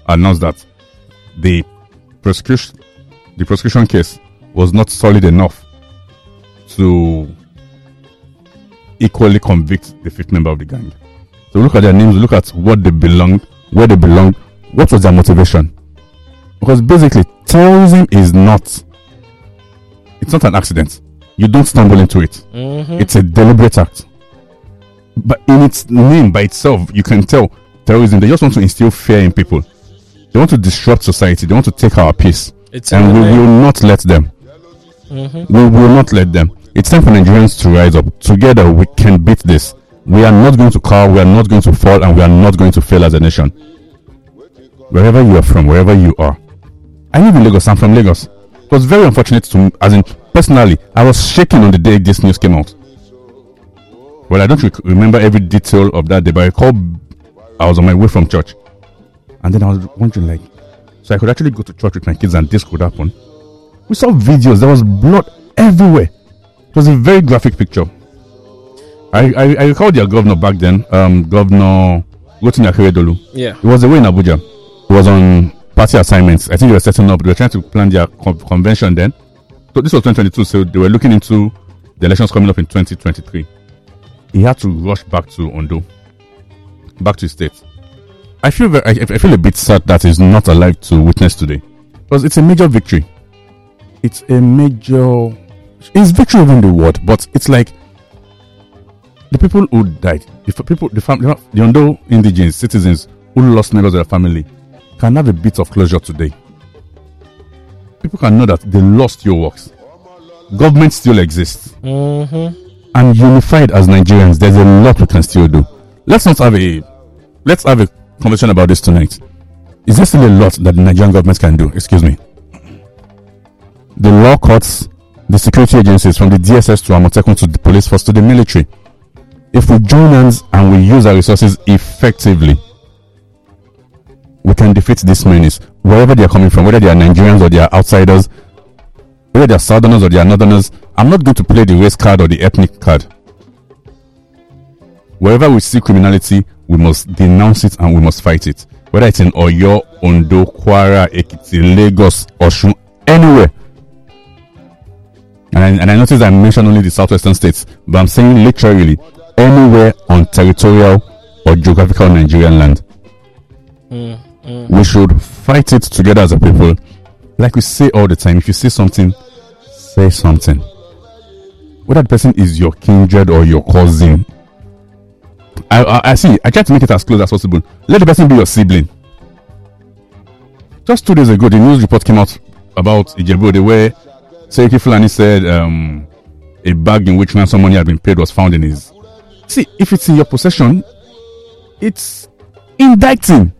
announced that the prosecution case was not solid enough to equally convict the fifth member of the gang. So look at their names, look at what they belong, where they belong, what was their motivation. Because basically, terrorism is not an accident. You don't stumble into it. It's a deliberate act. But in its name, by itself, you can tell terrorism, they just want to instill fear in people. They want to disrupt society. They want to take our peace. And we will not let them. We will not let them. It's time for Nigerians to rise up. Together, we can beat this. We are not going to cower, we are not going to fall, and we are not going to fail as a nation. Wherever you are from, wherever you are. I live in Lagos. I'm from Lagos. It was very unfortunate to me, as in, personally, I was shaking on the day this news came out. Well, I don't remember every detail of that day, but I recall I was on my way from church. And then I was wondering, like, so I could actually go to church with my kids and this could happen. We saw videos, there was blood everywhere. It was a very graphic picture. I recall their governor back then, Governor Rotimi Akeredolu. Yeah. He was away in Abuja. He was on party assignments. I think they were setting up, they were trying to plan their convention then. So this was 2022, so they were looking into the elections coming up in 2023. He had to rush back to Ondo, back to his state. I feel a bit sad that he's not alive to witness today, because it's a major victory. It's victory even the word, but it's like the people who died, the Ondo indigenes, citizens who lost members of their family, can have a bit of closure today. People can know that they lost your works. Government still exists. And unified as Nigerians, there's a lot we can still do. Let's have a conversation about this tonight. Is there still a lot that the Nigerian government can do? Excuse me. The law courts, the security agencies, from the DSS to Amotekun to the police force to the military. If we join hands and we use our resources effectively, we can defeat this menace wherever they are coming from, whether they are Nigerians or they are outsiders, whether they are southerners or they are northerners. I'm not going to play the race card or the ethnic card. Wherever we see criminality, we must denounce it and we must fight it. Whether it's in Oyo, Ondo, Kwara, Ekiti, Lagos, Osun, anywhere. And I noticed I mentioned only the southwestern states, but I'm saying literally anywhere on territorial or geographical Nigerian land. We should fight it together as a people. Like we say all the time, if you see something, say something. Whether the person is your kindred or your cousin, I try to make it as close as possible. Let the person be your sibling. Just 2 days ago, the news report came out about Ijebu, where Seriki Fulani said a bag in which ransom money had been paid was found in his. See, if it's in your possession, it's indicting.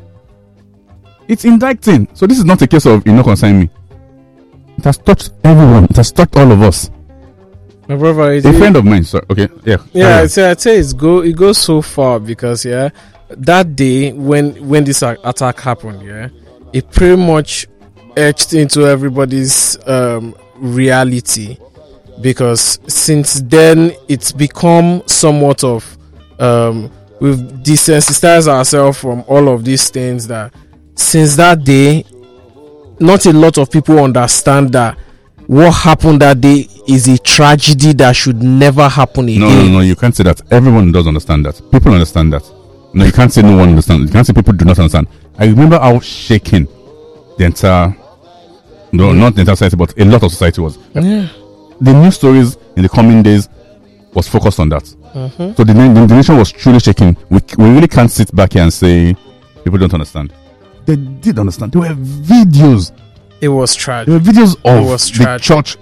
It's indicting. So this is not a case of, concern me. It has touched everyone. It has touched all of us. My brother, a friend of mine. Sorry. Okay. Yeah. Yeah. So I'd say it goes so far because that day when this attack happened, it pretty much etched into everybody's reality, because since then it's become somewhat of we've desensitized ourselves from all of these things. That since that day, not a lot of people understand that what happened that day is a tragedy that should never happen again. No, you can't say that. Everyone does understand that. People understand that. No, you can't say no one understands. You can't say people do not understand. I remember how shaking the entire, not the entire society, but a lot of society was. Yeah. The news stories in the coming days was focused on that. So the nation was truly shaking. We really can't sit back here and say people don't understand. They did understand. There were videos. It was tragic. There were videos of the church.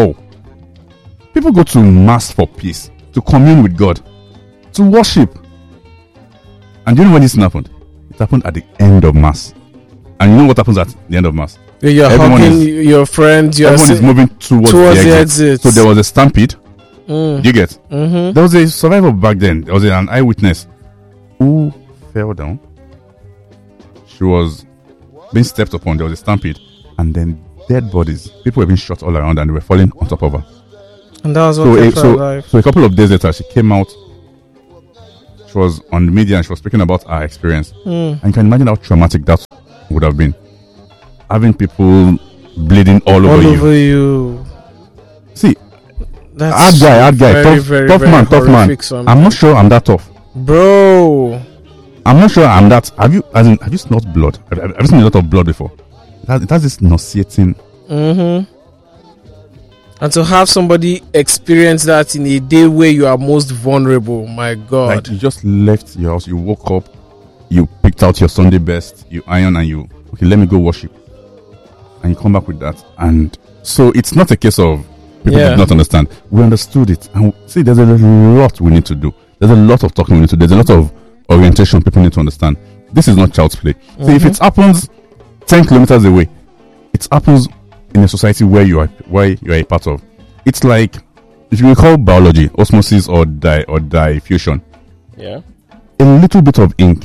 People go to mass for peace, to commune with God, to worship. And do you know when this happened? It happened at the end of mass. And you know what happens at the end of mass? You're hugging your friends. Everyone is moving towards the exit. So there was a stampede. Do you get? There was a survivor back then. There was an eyewitness who fell down. She was being stepped upon. There was a stampede. And then dead bodies. People were being shot all around and they were falling on top of her. And that was what kept her alive. So a couple of days later, she came out. She was on the media and she was speaking about her experience. And you can imagine how traumatic that would have been. Having people bleeding all over you. See, that's hard guy, very, tough man. Something. I'm not sure I'm that tough, bro. I'm not sure I'm that. Have you smelled blood? Have you seen a lot of blood before? It has this nauseating. Mm-hmm. And to have somebody experience that in a day where you are most vulnerable, my God. Like you just left your house, you woke up, you picked out your Sunday best, you iron, and you, okay, let me go worship. And you come back with that. And so it's not a case of people did not understand. We understood it. And see, there's a lot we need to do. There's a lot of talking we need to do. There's a lot of orientation people need to understand. This is not child's play. Mm-hmm. See, if it happens 10 kilometers away, it happens in a society where you are a part of. It's like, if you recall biology, osmosis or diffusion. Yeah. A little bit of ink,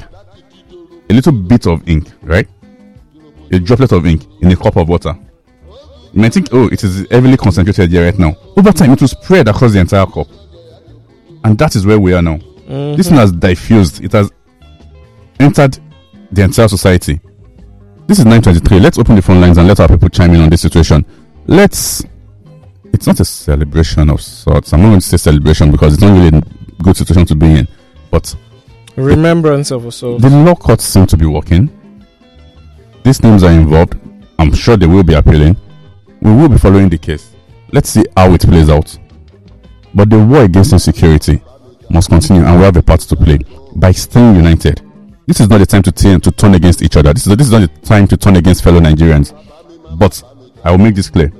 right? A droplet of ink in a cup of water. You might think, oh, it is heavily concentrated here right now. Over time, it will spread across the entire cup. And that is where we are now. Mm-hmm. This thing has diffused. It has entered the entire society. This is 9:23. Let's open the phone lines and let our people chime in on this situation. It's not a celebration of sorts. I'm not going to say celebration because it's not really a good situation to be in. But remembrance of ourselves. The law courts seem to be working. These names are involved. I'm sure they will be appealing. We will be following the case. Let's see how it plays out. But the war against insecurity must continue, and we have a part to play by staying united. This is not the time to turn against each other. This is not the time to turn against fellow Nigerians. But I will make this clear.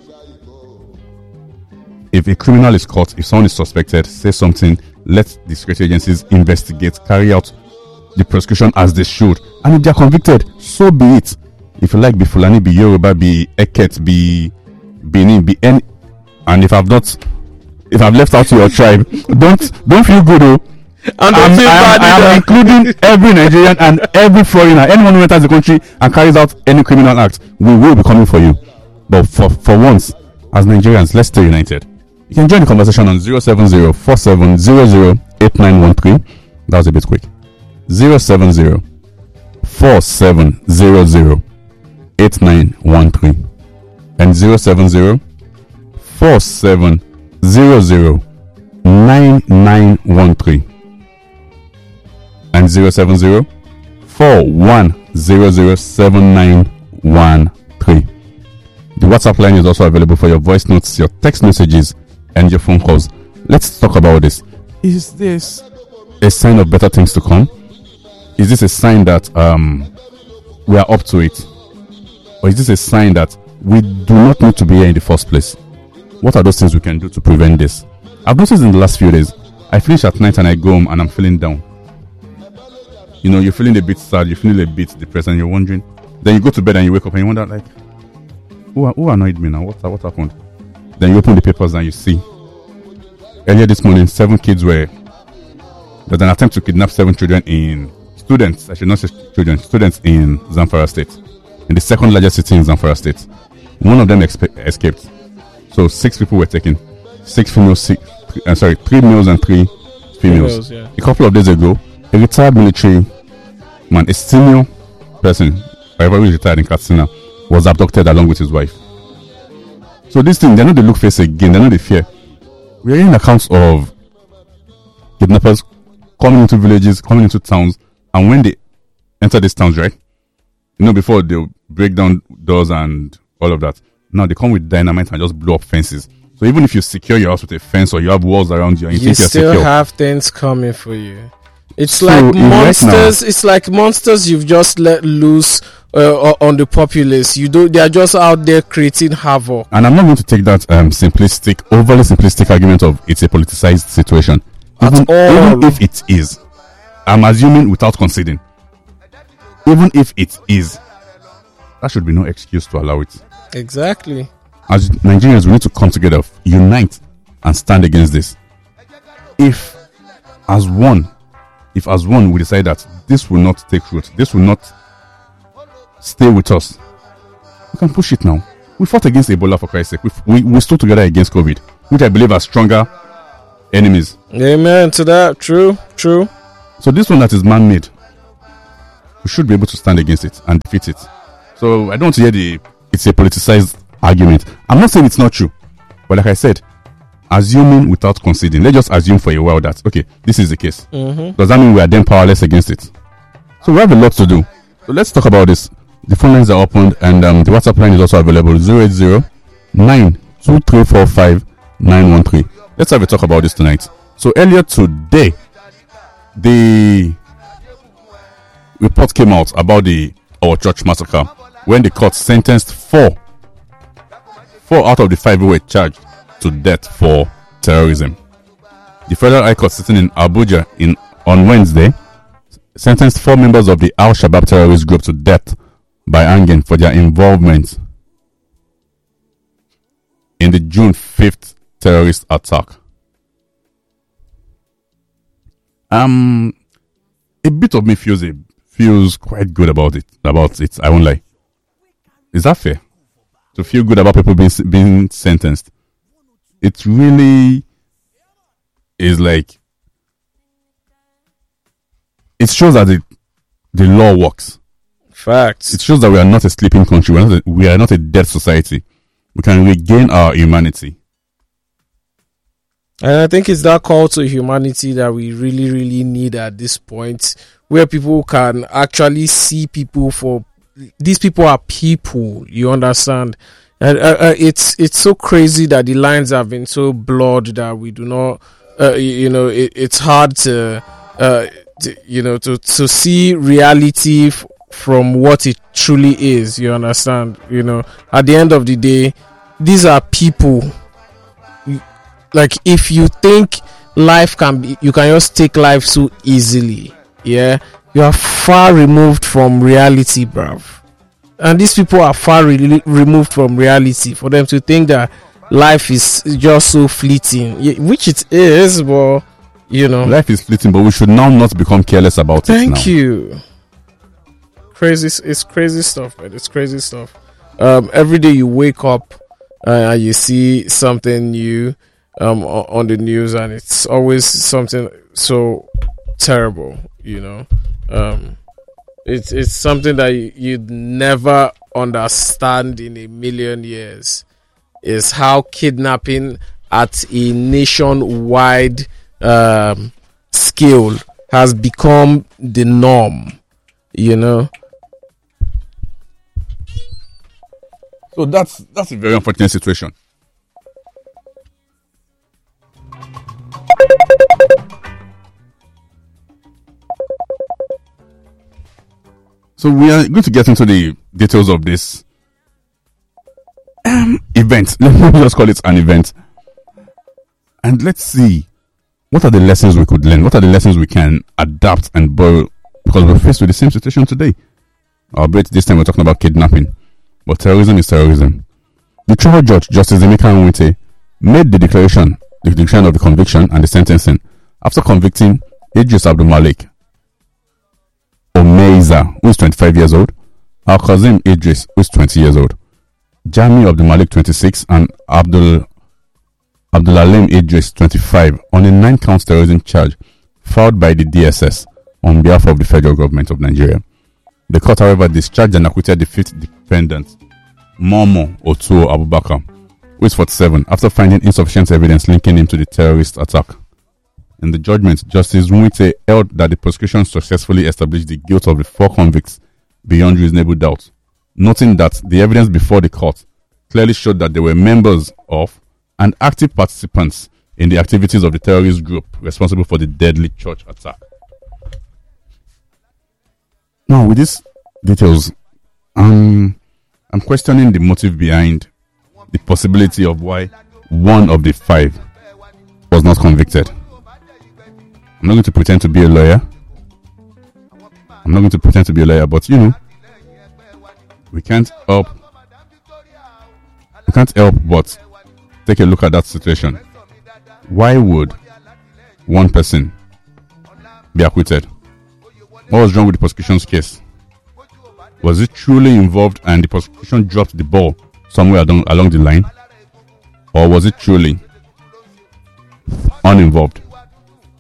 If a criminal is caught, if someone is suspected, say something, let the security agencies investigate, carry out the prosecution as they should. And if they are convicted, so be it. If you like, be Fulani, be Yoruba, be Eket, be Benin, be any. And if I've left out your tribe, don't feel good, though. I am including every Nigerian and every foreigner, anyone who enters the country and carries out any criminal act. We will be coming for you. But for once, as Nigerians, let's stay united. You can join the conversation on 070-4700-8913. That was a bit quick. 070-4700-8913 and 070-4700-9913 and 070-4100-7913. The WhatsApp line is also available for your voice notes, your text messages, and your phone calls. Let's talk about this. Is this a sign of better things to come? Is this a sign that we are up to it? Or is this a sign that we do not need to be here in the first place? What are those things we can do to prevent this? I've noticed in the last few days, I finish at night and I go home and I'm feeling down. You know, you're feeling a bit sad, you're feeling a bit depressed, and you're wondering. Then you go to bed and you wake up and you wonder, like, who annoyed me now? What happened? Then you open the papers and you see. Earlier this morning, 7 kids there's an attempt to kidnap 7 children students in Zamfara State, in the second largest city in Zamfara State. One of them escaped. So 6 people were taken. 3 males and 3 females. Yeah. A couple of days ago, a retired military man, a senior person, however he retired in Katsina, was abducted along with his wife. So these things, they're not the look face again, they're not the fear. We are hearing accounts of kidnappers coming into villages, coming into towns, and when they enter these towns, right? You know, before they'll break down doors and all of that. Now they come with dynamite and just blow up fences. So even if you secure your house with a fence or you have walls around you, and you think you're secure, you still have things coming for you. It's like monsters. It's like monsters you've just let loose on the populace. They are just out there creating havoc. And I'm not going to take that overly simplistic argument of it's a politicized situation. Even if it is, I'm assuming without conceding. Even if it is, that should be no excuse to allow it. Exactly. As Nigerians, we need to come together, unite, and stand against this. If as one we decide that this will not take root, this will not stay with us, we can push it now. We fought against Ebola, for Christ's sake. We stood together against COVID, which I believe are stronger enemies. Amen to that. True. So this one that is man-made, we should be able to stand against it and defeat it. So I don't want to hear it's a politicized argument. I'm not saying it's not true, but like I said, assuming without conceding, let's just assume for a while that, okay, this is the case. Does that mean we are then powerless against it? So we have a lot to do. So let's talk about this. The phone lines are opened, and the WhatsApp line is also available, 080-92345-913. Let's have a talk about this tonight. So earlier today, the report came out about our church massacre, when the court sentenced four out of the 5 who were charged to death for terrorism. The Federal High Court sitting in Abuja on Wednesday sentenced 4 members of the Al-Shabaab terrorist group to death by hanging for their involvement in the June 5th terrorist attack. A bit of me feels quite good about it. I won't lie. Is that fair? To feel good about people being sentenced? It really is like, it shows that the law works. Facts. It shows that we are not a sleeping country. We are not a dead society. We can regain our humanity. And I think it's that call to humanity that we really, really need at this point, where people can actually see people for these people are people. You understand? And it's so crazy that the lines have been so blurred that we do not. It's hard to see reality from what it truly is. You understand? At the end of the day, these are people. Like, if you think life you can just take life so easily, yeah, you are far removed from reality, bruv. And these people are far removed from reality for them to think that life is just so fleeting, which it is, but life is fleeting, but we should now not become careless about it. Thank you. It's crazy stuff, man. It's crazy stuff. Every day you wake up and you see something new on the news, and it's always something so terrible. It's something that you'd never understand in a million years, is how kidnapping at a nationwide scale has become the norm. So that's a very unfortunate situation. So we are going to get into the details of this event. Let me just call it an event. And let's see, what are the lessons we could learn? What are the lessons we can adapt and borrow? Because we're faced with the same situation today. Albeit this time we're talking about kidnapping. But terrorism is terrorism. The trial judge, Justice Emeka Nwite, made the declaration of the conviction and the sentencing after convicting Idris Abdul Malik Omeiza, who is 25 years old, Al Kazim Idris, who is 20 years old, Jami Abdul Malik, 26, and Abdul Alim Idris, 25, on a 9-count terrorism charge filed by the DSS on behalf of the federal government of Nigeria. The court, however, discharged and acquitted the 5th defendant, Momo Otuo Abubakar, who is 47, after finding insufficient evidence linking him to the terrorist attack. In the judgment, Justice Nwite held that the prosecution successfully established the guilt of the 4 convicts beyond reasonable doubt, noting that the evidence before the court clearly showed that they were members of and active participants in the activities of the terrorist group responsible for the deadly church attack. Now, with these details, I'm questioning the motive behind the possibility of why one of the 5 was not convicted. I'm not going to pretend to be a lawyer. But we can't help but take a look at that situation. Why would one person be acquitted? What was wrong with the prosecution's case? Was it truly involved and the prosecution dropped the ball somewhere along the line? Or was it truly uninvolved?